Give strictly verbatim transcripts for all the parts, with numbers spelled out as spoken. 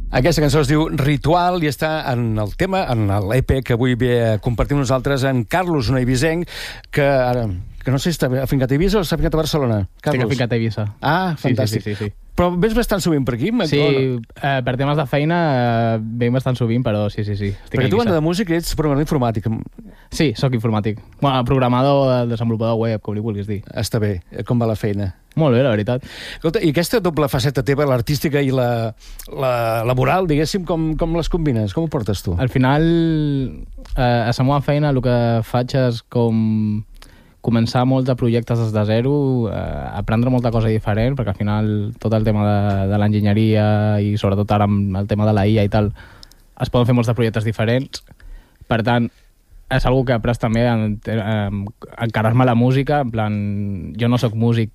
Aquesta cançó es diu Ritual i està en el tema, en l'E P que avui ve a compartir amb nosaltres en Carlos, un eivissenc que ara, que no sé si està afincat a Eivissa o està afincat a Barcelona. Carlos. Estic afincat a Eivissa. Ah, fantàstic. Sí, sí, sí, sí. Però vens bastant sovint per aquí? Sí, eh, per temes de feina eh, venc bastant sovint, però sí, sí, sí. Perquè tu, banda de música, ets programador informàtic. Sí, sóc informàtic. Bueno, programador, desenvolupador web, com li vulguis dir. Està bé. Com va la feina? Molt bé, la veritat. Escolta, i aquesta doble faceta teva, l'artística i la, la laboral, diguéssim, com, com les combines? Com ho portes tu? Al final, eh, a la meva feina el que faig és com començar molts de projectes des de zero, eh, aprendre molta cosa diferent, perquè al final tot el tema de, de l'enginyeria i sobretot ara amb el tema de la I A i tal, es poden fer molts de projectes diferents. Per tant, és algo que he après també en, en, encarar-me a la música, en plan, jo no sóc músic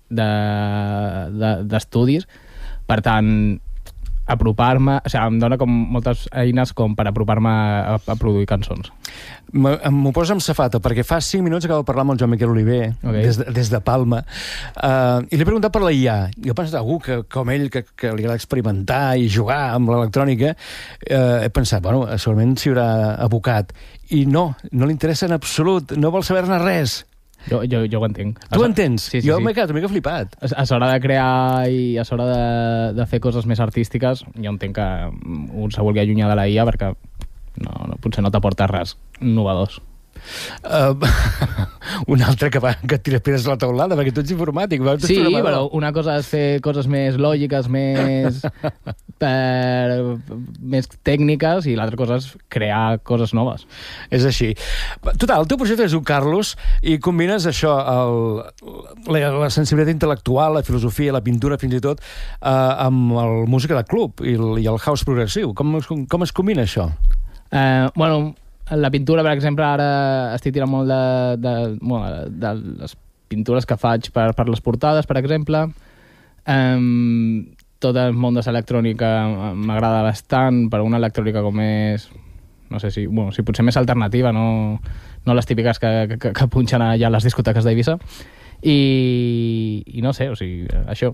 d'estudis, de, de, per tant, apropar-me, o sigui, em dona com moltes eines com per apropar-me a, a produir cançons. M'ho posa amb safata, perquè fa cinc minuts acabo de parlar amb el Joan Miquel Oliver, okay, des, de, des de Palma, uh, i li he preguntat per la I A. Jo penso, algú que, com ell, que, que li agrada experimentar i jugar amb l'electrònica, uh, he pensat, bueno, segurament s'hi haurà abocat. I no, no li interessa en absolut, no vol saber-ne res. Jo, jo, jo ho entenc. Tu ho entens? Sí, sí, jo sí. m'he quedat una mica flipat. A, a l'hora de crear i a l'hora de, de fer coses més artístiques, jo entenc que un se vulgui allunyar de la I A perquè no, no, potser no t'aporta res innovadors. Uh, un altre que, va, que et tira pedres a la taulada, perquè tu ets informàtic. Tu sí, però una cosa és fer coses més lògiques, més, per, més tècniques, i l'altra cosa és crear coses noves. És així. Total, el teu projecte es diu Carlos i combines això, el, la, la sensibilitat intel·lectual, la filosofia, la pintura, fins i tot, uh, amb la música de club i el, i el house progressiu. Com, com, com es combina això? Uh, bueno... La pintura, per exemple, ara estic tirant molt de, de, bueno, de les pintures que faig per, per les portades, per exemple. Um, tot el món de l'electrònica m'agrada bastant, per una electrònica com més... No sé si... Bueno, si potser més alternativa, no, no les típiques que, que, que punxen allà a les discoteques d'Eivissa. I, I no sé, o sigui, això.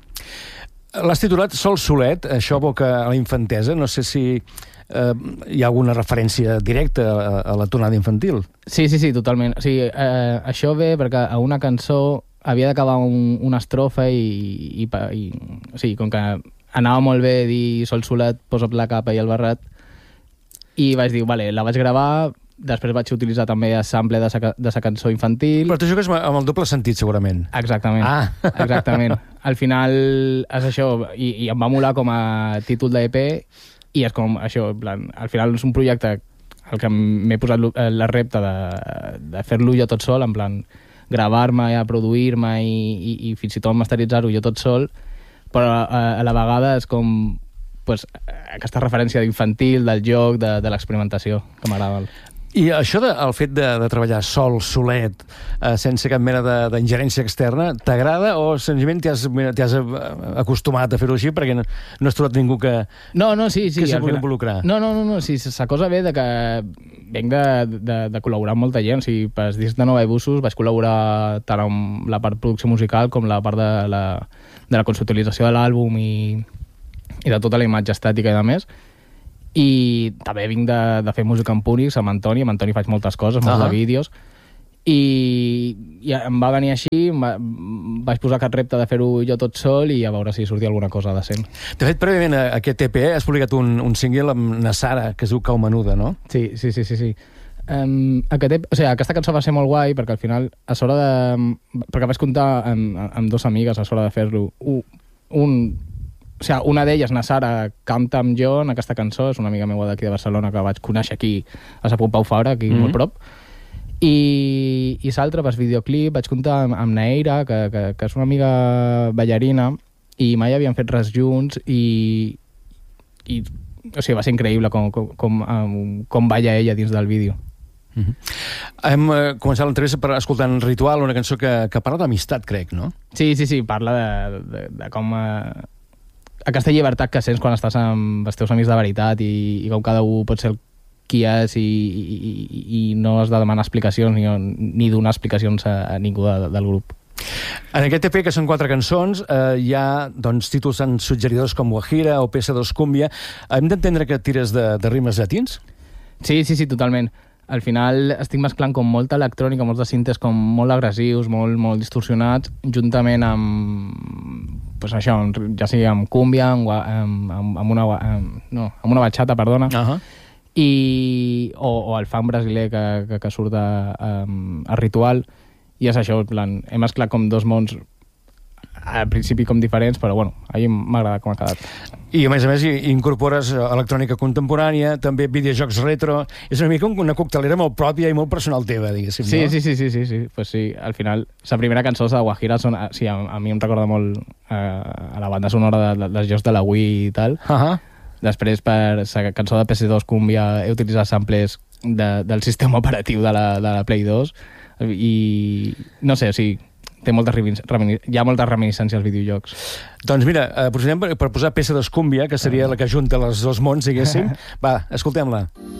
L'has titulat Sol Solet, això evoca a la infantesa, no sé si... Uh, hi ha alguna referència directa a, a la tonada infantil? Sí, sí, sí, totalment. O sigui, eh, això ve perquè a una cançó havia d'acabar un, una estrofa i, i, i o sigui, com que anava molt bé dir Sol Solet, posa't la capa i el barret, i vaig dir, vale, la vaig gravar, després vaig utilitzar també el sample de sa, de sa cançó infantil. Però tu jugues amb el doble sentit, segurament. Exactament. Ah. Exactament. Al final és això, i, i em va molar com a títol d'E P, i és com això, en plan, al final és un projecte al que m'he posat la repte de, de fer-lo jo tot sol, en plan, gravar-me, produir-me i, i, i fins i tot masteritzar-ho jo tot sol, però a, a la vegada és com pues, aquesta referència d'infantil, del joc, de, de l'experimentació, que m'agrada. I això, de, el fet de, de treballar sol, solet, eh, sense cap mena d'ingerència externa, t'agrada o senzillament t'hi has, has acostumat a fer-ho així perquè no, no has trobat ningú que, no, no, sí, sí, que s'hi pugui involucrar? No, no, no, no, sí, la cosa ve de que venc de, de, de col·laborar amb molta gent. O sigui, per discs de Nova Busos vaig col·laborar tant amb la part producció musical com la part de la, de la conceptualització de l'àlbum i, i de tota la imatge estètica i de més. I també vinc de, de fer música amb Punix, amb Antoni, amb Antoni faig moltes coses, molts uh -huh. de vídeos, i, i em va venir així, em va, vaig posar aquest repte de fer-ho jo tot sol i a veure si sortia alguna cosa decent. De fet, prèviament a aquest E P has publicat un, un single amb Nassara, que es diu Cau Menuda, no? Sí, sí, sí, sí, sí. Um, aquest, o sigui, aquesta cançó va ser molt guai perquè al final, a l'hora de... perquè vaig comptar amb, amb dos amigues a l'hora de fer-lo. Un, un O sigui, una d'elles, Nassara, canta amb jo en aquesta cançó, és una amiga meva d'aquí de Barcelona que vaig conèixer aquí a la Pompeu Fabra, aquí mm-hmm. molt prop. I, i l'altre, el videoclip, vaig comptar amb, amb Neira, que, que, que és una amiga ballarina, i mai havíem fet res junts, i, i o sigui, va ser increïble com, com, com, com balla ella dins del vídeo. Mm-hmm. Hem uh, començat l'entrevista per escoltant Ritual, una cançó que, que parla d'amistat, crec, no? Sí, sí, sí, parla de, de, de com... Uh, aquesta llibertat que sents quan estàs amb els teus amics de veritat i, i com cada un pot ser qui és i, i, i no has de demanar explicacions ni, ni donar explicacions a, a ningú de, del grup. En aquest E P, que són quatre cançons, eh, hi ha doncs, títols tan suggeridors com Guajira o Peça dos Cúmbia. Hem d'entendre que tires de, de rimes llatins? Sí, sí, sí, totalment. Al final estic mesclant com molta electrònica, molts de cintes com molt agressius, molt, molt distorsionats, juntament amb, pues això, ja sigui amb cúmbia, amb, amb, amb, una, amb, no, amb una bachata, perdona, uh-huh. i, o, o el funk brasiler que, que, que surt a, a, a Ritual, i és això, en plan, he mesclat com dos mons al principi com diferents, però bueno, a mi m'ha agradat com ha quedat. I a més a més incorpores electrònica contemporània, també videojocs retro, és una mica una coctelera molt pròpia i molt personal teva, diguéssim, sí, no? Sí, sí, sí, sí, sí, pues sí, al final la primera cançó de Guajira són, sí, a, a mi em recorda molt eh, a la banda sonora de, de, dels jocs de la Wii i tal. Uh-huh. Després per la cançó de P C dos Cúmbia he utilitzat samples de, del sistema operatiu de la, de la Play dos i no sé, o sigui, té moltes hi ha moltes reminiscències als videojocs. Doncs mira, aprofitem per, per posar Peça d'Escúmbia, que seria la que junta els dos mons, diguéssim. Va, escoltem-la.